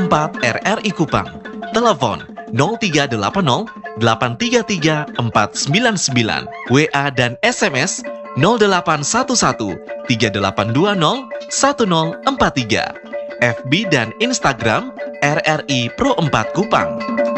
4 RRI Kupang. Telepon 0380 833 499. WA dan SMS 0811 3820 1043. FB dan Instagram RRI Pro 4 Kupang.